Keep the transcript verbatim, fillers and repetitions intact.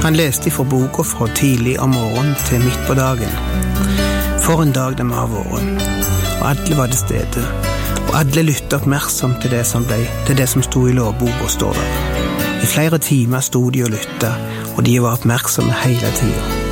Han leste fra boka fra tidlig om morgenen til midt på dagen. For en dag det må ha vært. Og alle var til stede. Og alle lyttet oppmerksomt til det som ble, til det som stod i lovboka, står der. I flere timer stod de og lyttet, og de var oppmerksomme hele tiden.